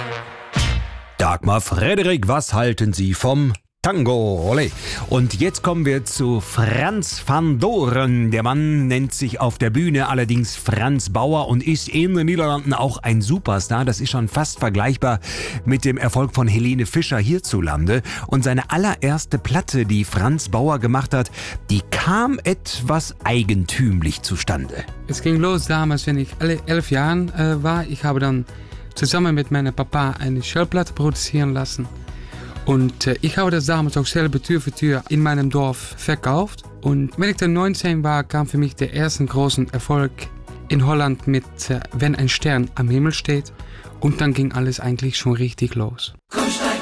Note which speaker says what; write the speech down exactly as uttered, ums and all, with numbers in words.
Speaker 1: Dagmar Frederik, was halten Sie vom Tango? Olé. Und jetzt kommen wir zu Frans van Doren. Der Mann nennt sich auf der Bühne allerdings Frans Bauer und ist in den Niederlanden auch ein Superstar. Das ist schon fast vergleichbar mit dem Erfolg von Helene Fischer hierzulande. Und seine allererste Platte, die Frans Bauer gemacht hat, die kam etwas eigentümlich zustande.
Speaker 2: Es ging los damals, wenn ich alle elf Jahren äh, war. Ich habe dann zusammen mit meinem Papa eine Schallplatte produzieren lassen. Und äh, ich habe das damals auch selber Tür für Tür in meinem Dorf verkauft. Und wenn ich dann neunzehn war, kam für mich der erste große Erfolg in Holland mit äh, Wenn ein Stern am Himmel steht. Und dann ging alles eigentlich schon richtig los.
Speaker 3: Komm, steig